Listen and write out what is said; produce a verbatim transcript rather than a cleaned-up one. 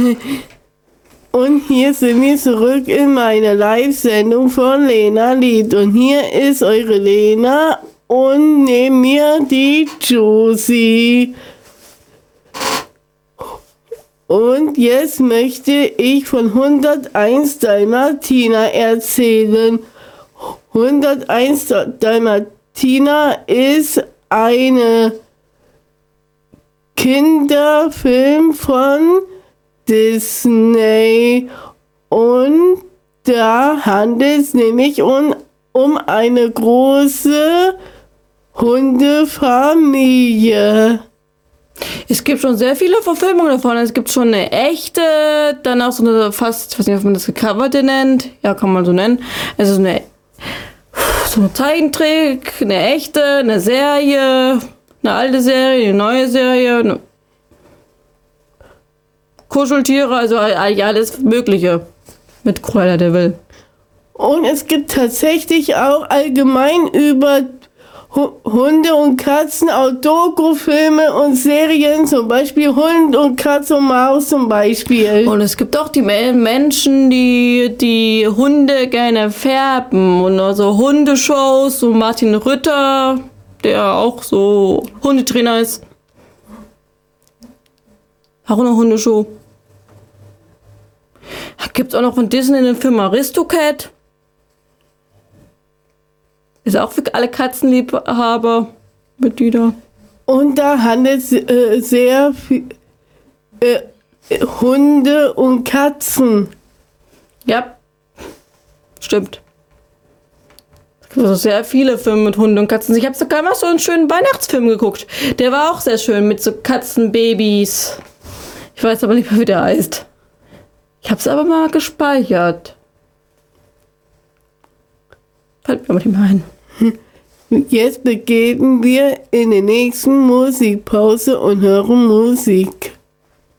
Und hier sind wir zurück in meiner Live-Sendung von Lena Lied. Und hier ist eure Lena und neben mir die Josie. Und jetzt möchte ich von hunderteins Dalmatiner erzählen. hunderteins Dalmatiner ist eine Kinderfilm von Disney und da handelt es nämlich um, um eine große Hundefamilie. Es gibt schon sehr viele Verfilmungen davon. Es gibt schon eine echte, dann auch so eine fast, ich weiß nicht, ob man das gecoverte nennt. Ja, kann man so nennen. Also eine, so eine Zeichentrick, eine echte, eine Serie, eine alte Serie, eine neue Serie, eine Kuscheltiere, also alles Mögliche mit Cruella de Vil. Und es gibt tatsächlich auch allgemein über Hunde und Katzen auch Doku-Filme und Serien, zum Beispiel Hund und Katze und Maus zum Beispiel. Und es gibt auch die Menschen, die die Hunde gerne färben und also Hundeshows, so Martin Rütter, der auch so Hundetrainer ist. Auch eine Hundeshow. Gibt es auch noch von Disney den Film Aristocat. Ist auch für alle Katzenliebhaber mit Lieder. Und da handelt es äh, sehr viel äh, Hunde und Katzen. Ja, stimmt. Es gibt also sehr viele Filme mit Hunden und Katzen. Ich habe sogar mal so einen schönen Weihnachtsfilm geguckt. Der war auch sehr schön mit so Katzenbabys. Ich weiß aber nicht mehr, wie der heißt. Ich habe es aber mal gespeichert. Fällt mir aber nicht mehr ein. Jetzt begeben wir in die nächsten Musikpause und hören Musik.